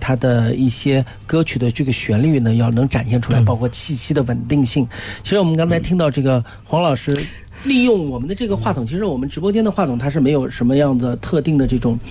它的一些歌曲的这个旋律呢，要能展现出来，包括气息的稳定性。其实我们刚才听到这个黄老师利用我们的这个话筒，其实我们直播间的话筒它是没有什么样的特定的这种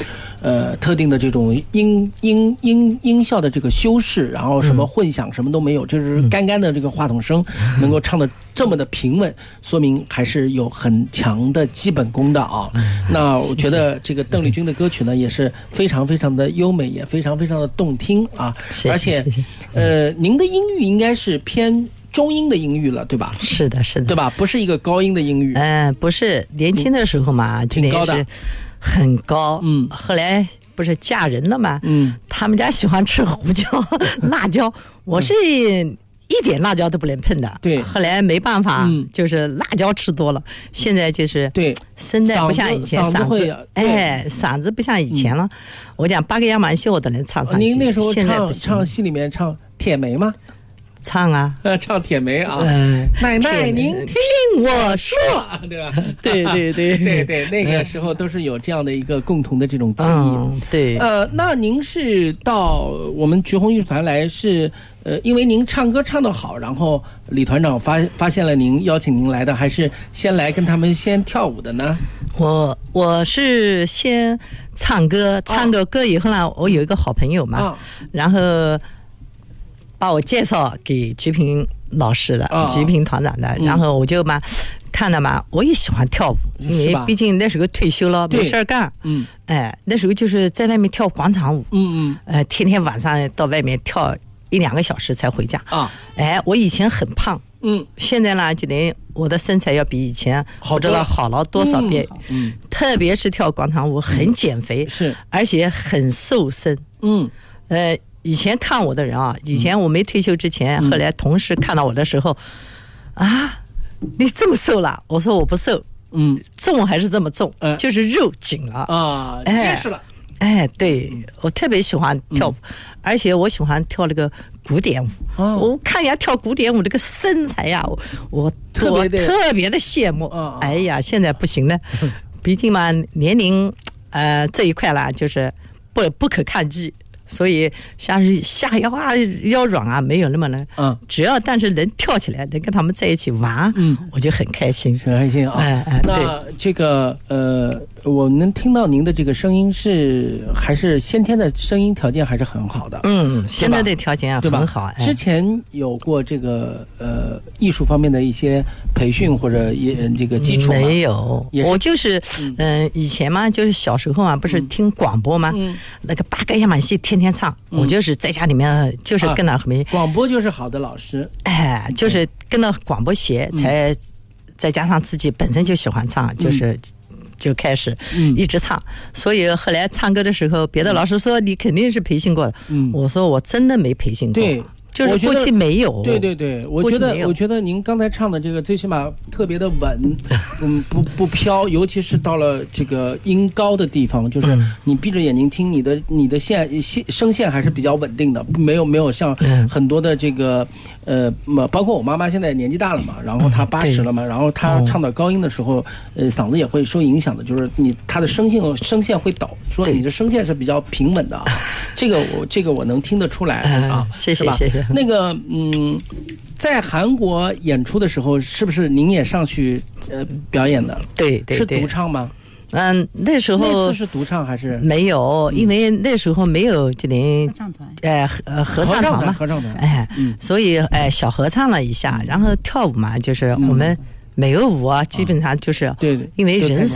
音效的这个修饰，然后什么混响什么都没有，就是干干的这个话筒声能够唱得这么的平稳，说明还是有很强的基本功的啊。那我觉得这个邓丽君的歌曲呢也是非常非常的优美，也非常非常的动听啊。而且您的音域应该是偏中音的音域了，对吧？是的，是的，对吧？不是一个高音的音域。不是，年轻的时候嘛，挺高的，很高。后来不是嫁人了嘛，他们家喜欢吃胡椒、辣椒，我是一点辣椒都不能碰的。对，后来没办法，就是辣椒吃多了，现在就是对声带不像以前，嗓子不像以前了。我讲八个亚麻戏我都能唱上去。您那时候唱戏里面唱铁梅吗？唱啊，唱铁梅啊，奶奶您听我说，对吧？对，那个时候都是有这样的一个共同的这种记忆。对，那您是到我们菊红艺术团来是因为您唱歌唱得好，然后李团长发现了您，邀请您来的，还是先来跟他们先跳舞的呢？我是先唱歌以后呢，我有一个好朋友嘛，然后把我介绍给菊萍老师了，菊萍团长的，然后我就看了嘛，我也喜欢跳舞，因为毕竟那时候退休了，没事干，那时候就是在外面跳广场舞，天天晚上到外面跳1-2个小时才回家啊。我以前很胖，现在呢就等于我的身材要比以前不知道好了多少遍，特别是跳广场舞很减肥，是而且很瘦身，以前看我的人啊，以前我没退休之前，后来同事看到我的时候，啊，你这么瘦了？我说我不瘦，重还是这么重，就是肉紧了啊，结实了。对，我特别喜欢跳舞，而且我喜欢跳那个古典舞。我看人家跳古典舞这个身材呀，我特别的羡慕。哎呀，现在不行了，毕竟嘛年龄这一块啦，就是不可抗拒。所以像是下腰啊、腰软啊，没有那么难。只要但是能跳起来，能跟他们在一起玩，我就很开心，很开心啊。那这个我能听到您的这个声音还是先天的声音条件还是很好的。现在的条件很好。之前有过这个艺术方面的一些培训或者这个基础吗？没有，我就是以前嘛，就是小时候嘛，不是听广播吗？那个八个亚马戏天天唱，我就是在家里面就是跟着广播就是好的老师，就是跟着广播学，才再加上自己本身就喜欢唱，就开始一直唱。所以后来唱歌的时候，别的老师说你肯定是培训过的，我说我真的没培训过。对，就是过去没有。对，我觉得您刚才唱的这个最起码特别的稳，不飘，尤其是到了这个音高的地方，就是你闭着眼睛听，你的声线还是比较稳定的，没有像很多的这个包括我妈妈现在年纪大了嘛，然后她80了嘛，然后她唱到高音的时候，嗓子也会受影响的，就是她的声线会抖，说你的声线是比较平稳的啊，这个我能听得出来啊，谢谢。那个在韩国演出的时候，是不是您也上去表演的？对，是独唱吗？那时候那次是独唱还是没有？因为那时候没有这里合唱团，合唱团嘛，合唱团，所以小合唱了一下，然后跳舞嘛，就是我们每个舞啊，基本上就是对，因为人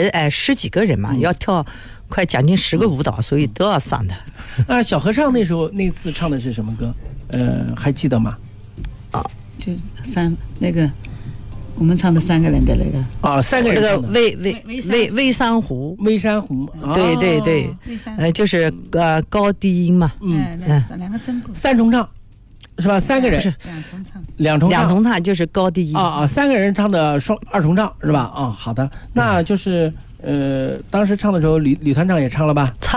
10几个人嘛，要跳快将近10个舞蹈，所以都要上的。小合唱那次唱的是什么歌？还记得吗？ 就那个我们唱的3个人的那个 3个人那个微山湖，对，就是高低音嘛，2个声部，3重唱是吧？3个人是2重唱就是高低音3个人唱的2重唱是吧？好的，那就是当时唱的时候李团长也唱了吧？